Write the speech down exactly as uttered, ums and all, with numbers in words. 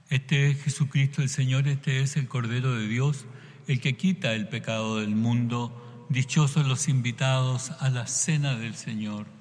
Este es Jesucristo el Señor, este es el Cordero de Dios, el que quita el pecado del mundo. Dichosos los invitados a la cena del Señor.